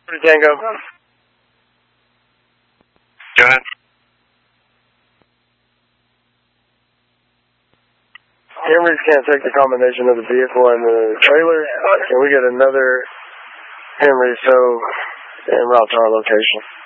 Tango. Go ahead. Camrys can't take the combination of the vehicle and the trailer. Can we get another Camry so en route to our location?